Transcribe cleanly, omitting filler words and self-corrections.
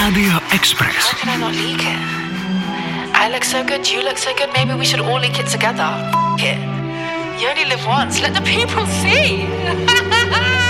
Rádio Express. How can I not leak it? I look so good, you look so good, maybe we should all leak it together. It. You only live once, let the people see.